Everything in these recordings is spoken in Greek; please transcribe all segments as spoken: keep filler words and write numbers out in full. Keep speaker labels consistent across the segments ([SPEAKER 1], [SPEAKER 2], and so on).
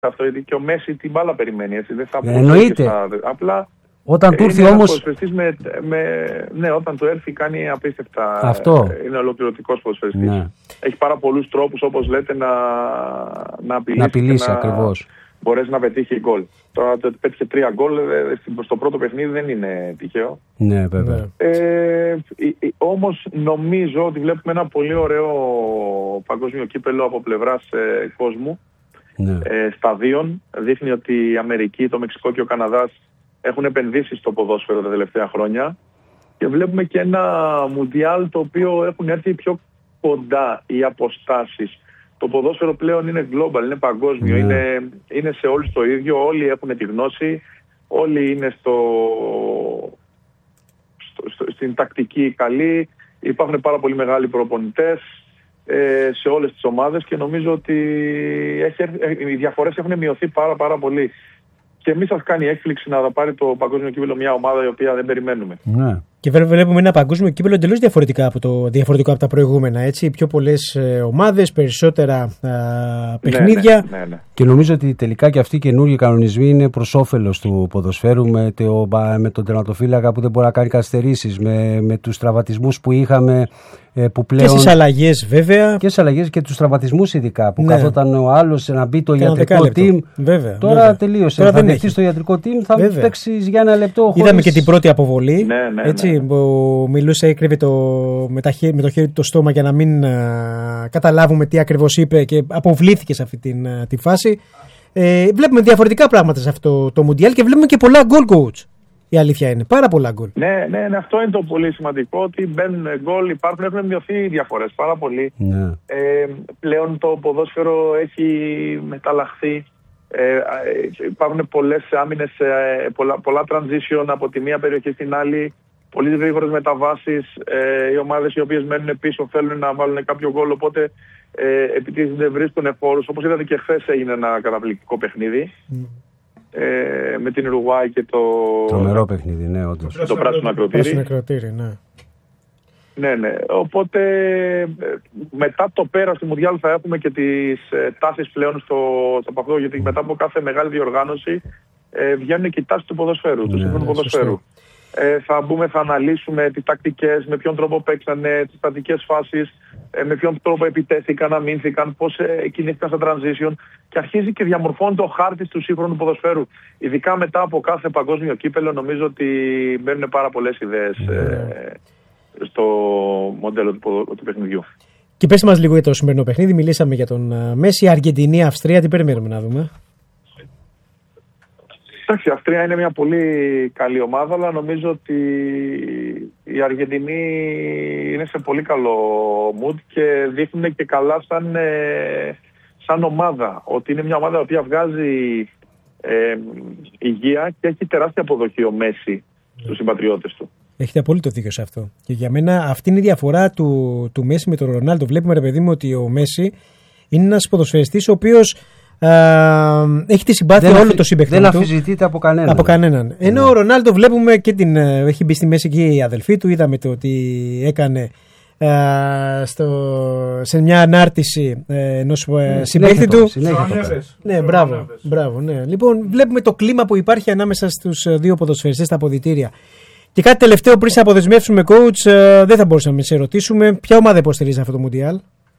[SPEAKER 1] αυτό, γιατί και ο Μέση την μπάλα περιμένει, έτσι, δεν θα
[SPEAKER 2] ε, εννοείται.
[SPEAKER 1] Στα, απλά
[SPEAKER 2] όταν του έρθει όμως...
[SPEAKER 1] Με, με, ναι, όταν του έρθει κάνει απίστευτα.
[SPEAKER 2] Αυτό.
[SPEAKER 1] Είναι ολοκληρωτικός ποδοσφαιριστής.
[SPEAKER 2] Ναι.
[SPEAKER 1] Έχει πάρα πολλούς τρόπους, όπως λέτε, να, να απειλήσει,
[SPEAKER 2] να απειλήσει
[SPEAKER 1] να
[SPEAKER 2] ακριβώς.
[SPEAKER 1] μπορέσει να πετύχει γκολ. Τώρα το ότι πέτυχε τρία γκολ στο πρώτο παιχνίδι δεν είναι τυχαίο.
[SPEAKER 2] Ναι, βέβαια.
[SPEAKER 1] Ε, όμως νομίζω ότι βλέπουμε ένα πολύ ωραίο παγκόσμιο κύπελο από πλευράς ε, κόσμου.
[SPEAKER 2] Ναι.
[SPEAKER 1] Ε, σταδίων. Δείχνει ότι η Αμερική, το Μεξικό και ο Καναδάς έχουν επενδύσει στο ποδόσφαιρο τα τελευταία χρόνια και βλέπουμε και ένα μουντιάλ το οποίο έχουν έρθει πιο κοντά οι αποστάσεις. Το ποδόσφαιρο πλέον είναι global, είναι παγκόσμιο, yeah. είναι, είναι σε όλους το ίδιο, όλοι έχουν τη γνώση, όλοι είναι στο, στο, στο, στην τακτική καλή, υπάρχουν πάρα πολύ μεγάλοι προπονητές ε, σε όλες τις ομάδες και νομίζω ότι έχει, οι διαφορές έχουν μειωθεί πάρα πάρα πολύ. Και εμείς σας κάνει έκπληξη να πάρει το παγκόσμιο κύπελλο μια ομάδα η οποία δεν περιμένουμε.
[SPEAKER 2] Ναι.
[SPEAKER 3] Και βλέπουμε ένα παγκόσμιο κύπελλο εντελώς διαφορετικά από, το, διαφορετικό από τα προηγούμενα. Έτσι. Πιο πολλές ε, ομάδες, περισσότερα α, παιχνίδια.
[SPEAKER 1] Ναι, ναι, ναι, ναι.
[SPEAKER 2] Και νομίζω ότι τελικά και αυτοί οι καινούργιοι κανονισμοί είναι προς όφελος του ποδοσφαίρου με, το, με τον τερματοφύλακα που δεν μπορεί να κάνει καθυστερήσεις, με, με τους τραυματισμούς που είχαμε. Που πλέον...
[SPEAKER 3] Και στις αλλαγές βέβαια.
[SPEAKER 2] Και στις αλλαγές και τους τραυματισμούς ειδικά. Που
[SPEAKER 3] ναι.
[SPEAKER 2] καθόταν ο άλλος να μπει το ιατρικό team.
[SPEAKER 3] Βέβαια,
[SPEAKER 2] τώρα
[SPEAKER 3] βέβαια.
[SPEAKER 2] τελείωσε.
[SPEAKER 3] Τώρα
[SPEAKER 2] θα δεχτείς το ιατρικό team, θα παίξεις για ένα λεπτό. Χωρίς...
[SPEAKER 3] Είδαμε και την πρώτη αποβολή.
[SPEAKER 1] Ναι, ναι,
[SPEAKER 3] έτσι,
[SPEAKER 1] ναι.
[SPEAKER 3] που μιλούσε, έκρυβε το, με, τα χέρι, με το χέρι του το στόμα για να μην α, καταλάβουμε τι ακριβώς είπε και αποβλήθηκε σε αυτή την α, τη φάση. Ε, βλέπουμε διαφορετικά πράγματα σε αυτό το Μουντιάλ και βλέπουμε και πολλά goal coach. Η αλήθεια είναι. Πάρα πολλά γκολ.
[SPEAKER 1] Ναι, ναι, ναι, αυτό είναι το πολύ σημαντικό. Ότι μπαίνουν γκολ, υπάρχουν, έχουν μειωθεί οι διαφορές πάρα πολύ.
[SPEAKER 2] Ναι.
[SPEAKER 1] Ε, πλέον το ποδόσφαιρο έχει μεταλλαχθεί. Ε, υπάρχουν πολλές άμυνες, ε, πολλά, πολλά transition από τη μία περιοχή στην άλλη. Πολύ γρήγορες μεταβάσεις. Ε, οι ομάδες οι οποίες μένουν πίσω θέλουν να βάλουν κάποιο γκολ. Οπότε ε, επιτίθενται, βρίσκουν φόρους. Όπως είδατε και χθες έγινε ένα καταπληκτικό παιχνίδι. Mm. Ε, με την Ουρουάη και το...
[SPEAKER 2] Τρομερό παιχνίδι, ναι, όντως.
[SPEAKER 1] Το, το πράσινο ακροτήρι.
[SPEAKER 3] Ναι.
[SPEAKER 1] Ναι, ναι. Οπότε μετά το πέρας του Μουντιάλ θα έχουμε και τις ε, τάσεις πλέον στο, στο παυτό, γιατί μετά από κάθε μεγάλη διοργάνωση ε, βγαίνουν και οι τάσεις του ποδοσφαίρου, του σύγχρονου ποδοσφαίρου. Ε, θα μπούμε, θα αναλύσουμε τις τακτικές, με ποιον τρόπο παίξανε, τις στατικές φάσεις, ε, με ποιον τρόπο επιτέθηκαν, αμήνθηκαν, πώς ε, κινήθηκαν στα transition και αρχίζει και διαμορφώνει το χάρτη του σύγχρονου ποδοσφαίρου. Ειδικά μετά από κάθε παγκόσμιο κύπελλο νομίζω ότι μπαίνουν πάρα πολλές ιδέες ε, στο μοντέλο του, του παιχνιδιού.
[SPEAKER 3] Και πες μας λίγο για το σημερινό παιχνίδι. Μιλήσαμε για τον Μέση, Αργεντινή, Αυστρία. Τι περιμένουμε να δούμε?
[SPEAKER 1] Εντάξει, η Αυστρία είναι μια πολύ καλή ομάδα, αλλά νομίζω ότι η Αργεντινή είναι σε πολύ καλό mood και δείχνουν και καλά σαν, ε, σαν ομάδα. Ότι είναι μια ομάδα η οποία βγάζει ε, υγεία και έχει τεράστια αποδοχή ο Μέση στους συμπατριώτες του. Έχετε
[SPEAKER 3] απόλυτο δίκιο σε αυτό. Και για μένα αυτή είναι η διαφορά του, του Μέση με τον Ρονάλντο. Βλέπουμε, ρε παιδί μου, ότι ο Μέση είναι ένας ποδοσφαιριστής ο οποίος Uh, έχει τη συμπάθεια όλο αφι... το συμπαιχτή του.
[SPEAKER 2] Δεν αμφισβητείται από κανέναν.
[SPEAKER 3] Από κανέναν. Ενώ mm. ο Ρονάλντο βλέπουμε και την. Έχει μπει στη μέση και η αδελφή του. Είδαμε το ότι έκανε uh, στο, σε μια ανάρτηση ενός uh, συμπαίχτη του. Ναι, μπράβο, μπράβο, ναι. Λοιπόν, βλέπουμε το κλίμα που υπάρχει ανάμεσα στους δύο ποδοσφαιριστές στα αποδυτήρια. Και κάτι τελευταίο πριν σε αποδεσμεύσουμε, coach, uh, δεν θα μπορούσαμε να σε ρωτήσουμε. Ποια ομάδα υποστηρίζει αυτό το Μουντιάλ?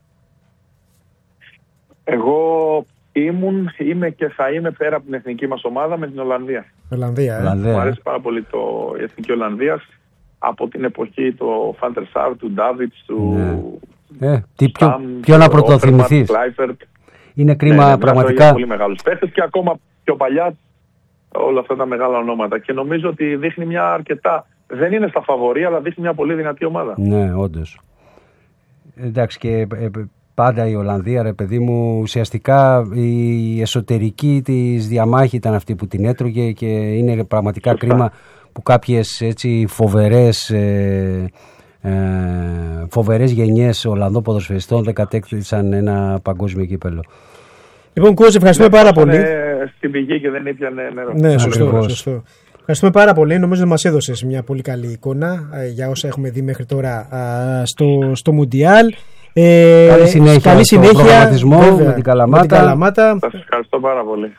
[SPEAKER 1] Εγώ ήμουν, είμαι και θα είμαι πέρα από την εθνική μας ομάδα με την Ολλανδία.
[SPEAKER 3] Ολλανδία, ε.
[SPEAKER 1] Ολλανδία. Μου αρέσει πάρα πολύ το, η εθνική Ολλανδίας από την εποχή του Φάντερ Σάρ, του Ντάβιτς, του
[SPEAKER 2] ναι. ε, τι πιο, Σταμ, πιο να πρωτοθυμηθείς. Είναι κρίμα, ναι, ναι, πραγματικά.
[SPEAKER 1] Είναι πολύ μεγάλους παίχτες και ακόμα πιο παλιά όλα αυτά τα μεγάλα ονόματα. Και νομίζω ότι δείχνει μια αρκετά, δεν είναι στα φαβορί, αλλά δείχνει μια πολύ δυνατή ομάδα.
[SPEAKER 2] Ναι, όντως. Εντάξει, και ε, πάντα η Ολλανδία, ρε παιδί μου, ουσιαστικά η εσωτερική της διαμάχη ήταν αυτή που την έτρωγε και είναι πραγματικά Σωστά. κρίμα που κάποιες έτσι φοβερές, ε, ε, φοβερές γενιές Ολλανδών ποδοσφαιριστών δεν κατέκτησαν ένα παγκόσμιο κύπελλο.
[SPEAKER 3] Λοιπόν, Κώστας, ευχαριστούμε
[SPEAKER 1] ναι,
[SPEAKER 3] πάρα πολύ.
[SPEAKER 1] Στην πηγή και δεν ήπιανε νερό.
[SPEAKER 3] Ναι, σωστό, σωστό. Ευχαριστούμε πάρα πολύ. Νομίζω ότι μας έδωσες μια πολύ καλή εικόνα ε, για όσα έχουμε δει μέχρι τώρα ε, στο, στο Μουντιάλ. Ε,
[SPEAKER 2] καλή συνέχεια,
[SPEAKER 3] καλή συνέχεια
[SPEAKER 2] προγραμματισμό
[SPEAKER 3] βέβαια,
[SPEAKER 2] με την Καλαμάτα.
[SPEAKER 3] Με την Καλαμάτα.
[SPEAKER 1] Σας ευχαριστώ πάρα πολύ.